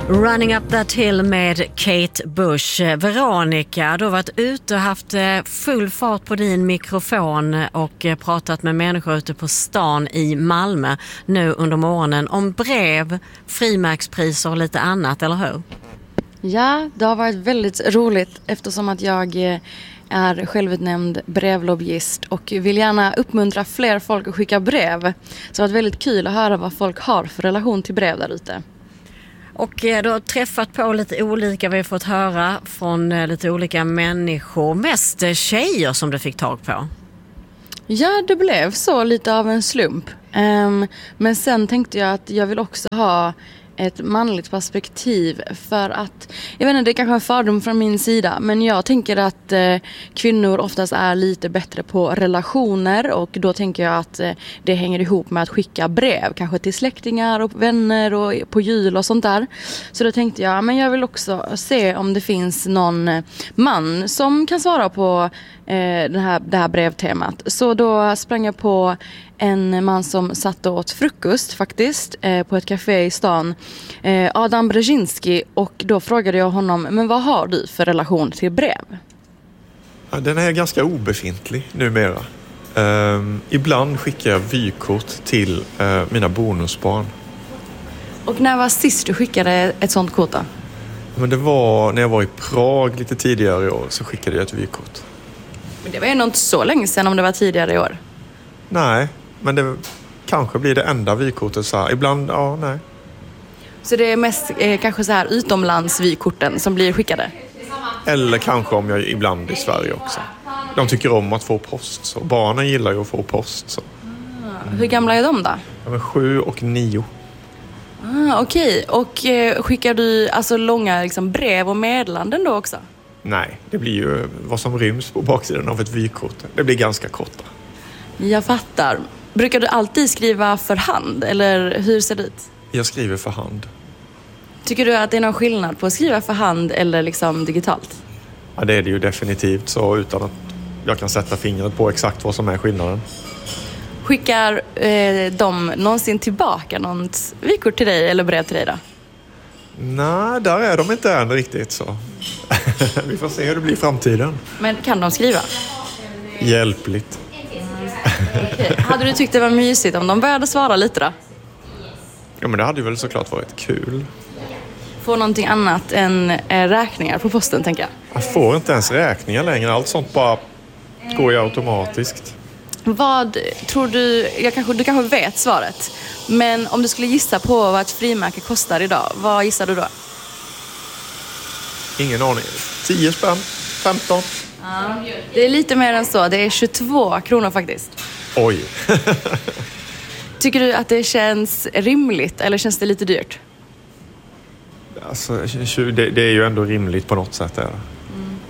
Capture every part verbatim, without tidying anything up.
Running Up That Hill med Kate Bush. Veronica, du har varit ute och haft full fart på din mikrofon och pratat med människor ute på stan i Malmö nu under morgonen om brev, frimärkspriser och lite annat, eller hur? Ja, det har varit väldigt roligt eftersom att jag är självutnämnd brevlobbyist och vill gärna uppmuntra fler folk att skicka brev. Så det har varit väldigt kul att höra vad folk har för relation till brev där ute. Och du har träffat på lite olika, vi har fått höra från lite olika människor, mest tjejer som du fick tag på. Ja, det blev så lite av en slump. Um, men sen tänkte jag att jag vill också ha ett manligt perspektiv för att, jag vet inte, det är kanske en fördom från min sida, men jag tänker att eh, kvinnor oftast är lite bättre på relationer, och då tänker jag att eh, det hänger ihop med att skicka brev, kanske till släktingar och vänner och på jul och sånt där. Så då tänkte jag, men jag vill också se om det finns någon man som kan svara på eh, det, här, det här brevtemat. Så då sprang jag på en man som satt och åt frukost faktiskt eh, på ett café i stan, eh, Adam Brzezinski, och då frågade jag honom, men vad har du för relation till brev? Ja, den är ganska obefintlig numera. Um, ibland skickar jag vykort till uh, mina bonusbarn. Och när var sist du skickade ett sånt kort då? Men det var när jag var i Prag lite tidigare i år, så skickade jag ett vykort. Men det var ju nog inte så länge sedan om det var tidigare i år. Nej, men det kanske blir det enda vykortet så här. Ibland, ja, nej. Så det är mest eh, kanske så här utomlandsvykorten som blir skickade? Eller kanske om jag ibland i Sverige också. De tycker om att få post, så barnen gillar ju att få post. Så. Ah, hur gamla är de då? De är sju och nio. Ah, okej, okay. Och eh, skickar du alltså långa liksom, brev och meddelanden då också? Nej, det blir ju vad som ryms på baksidan av ett vykort. Det blir ganska korta. Jag fattar. Brukar du alltid skriva för hand, eller hur ser det ut? Jag skriver för hand. Tycker du att det är någon skillnad på att skriva för hand eller liksom digitalt? Ja, det är det ju definitivt, så utan att jag kan sätta fingret på exakt vad som är skillnaden. Skickar eh, de någonsin tillbaka något vykort till dig eller brev till dig då? Nej, där är de inte än riktigt så. Vi får se hur det blir i framtiden. Men kan de skriva? Hjälpligt. Okay. Hade du tyckt det var mysigt om de började svara lite då? Ja, men det hade ju väl såklart varit kul. Få någonting annat än eh, räkningar på posten, tänker jag. Jag får inte ens räkningar längre. Allt sånt bara går ju automatiskt. Vad tror du, jag kanske, du kanske vet svaret, men om du skulle gissa på vad ett frimärke kostar idag, vad gissar du då? Ingen aning. tio spänn, femton. Ja, det är lite mer än så. Det är tjugotvå kronor faktiskt. Oj. Tycker du att det känns rimligt eller känns det lite dyrt? Alltså, det, det är ju ändå rimligt på något sätt. Är det. Mm.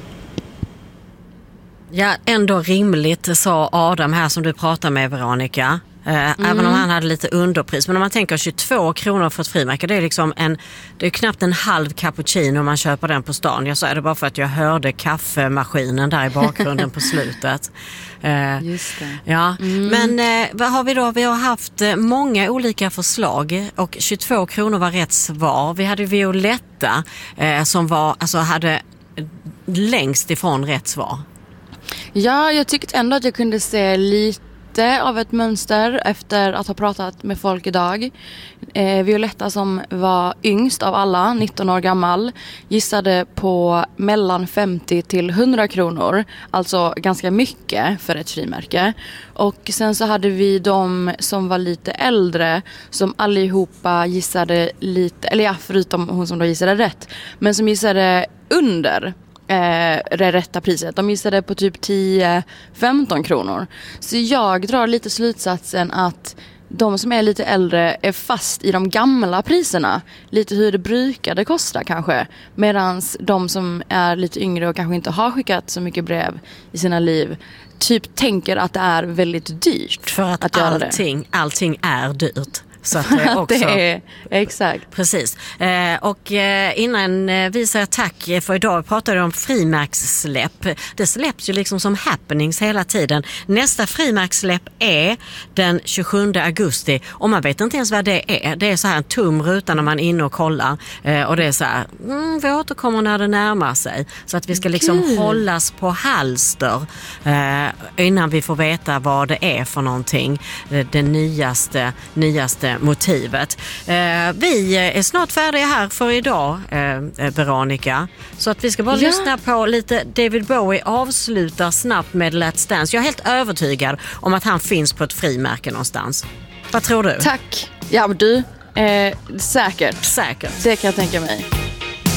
Ja, ändå rimligt, sa Adam här som du pratar med, Veronica. Mm. Även om han hade lite underpris. Men om man tänker tjugotvå kronor för ett frimärke, det är liksom en, det är knappt en halv cappuccino om man köper den på stan. Jag sa det bara för att jag hörde kaffemaskinen där i bakgrunden på slutet. Just det. Ja, mm. Men eh, vad har vi då? Vi har haft eh, många olika förslag och tjugotvå kronor var rätt svar. Vi hade Violetta eh, som var, alltså hade längst ifrån rätt svar. Ja, jag tyckte ändå att jag kunde se lite av ett mönster efter att ha pratat med folk idag. Eh, Violetta, som var yngst av alla, nitton år gammal, gissade på mellan femtio till hundra kronor. Alltså ganska mycket för ett frimärke. Och sen så hade vi de som var lite äldre som allihopa gissade lite, eller ja, förutom hon som då gissade rätt, men som gissade under Eh, det rätta priset. De gissade på typ tio femton kronor. Så jag drar lite slutsatsen att de som är lite äldre är fast i de gamla priserna. Lite hur det brukade kosta kanske. Medan de som är lite yngre och kanske inte har skickat så mycket brev i sina liv typ tänker att det är väldigt dyrt. För att, att göra allting, det. allting är dyrt. Så att det också... det är, exakt. Precis. Eh, och eh, innan eh, vi säger tack för idag pratar vi om frimärkssläpp. Det släpps ju liksom som happenings hela tiden. Nästa frimärkssläpp är den tjugosjunde augusti och man vet inte ens vad det är. Det är så här en tum ruta när man är inne och kollar eh, och det är så här, mm, vi återkommer när det närmar sig. Så att vi ska liksom Gud. hållas på halster eh, innan vi får veta vad det är för någonting. Det, det nyaste, nyaste motivet. Eh, vi är snart färdiga här för idag, eh, Veronica. Så att vi ska bara ja. lyssna på lite David Bowie avslutar snabbt med Let's Dance. Jag är helt övertygad om att han finns på ett frimärke någonstans. Vad tror du? Tack. Ja, men du, eh, säkert. Säkert. Det kan jag tänka mig.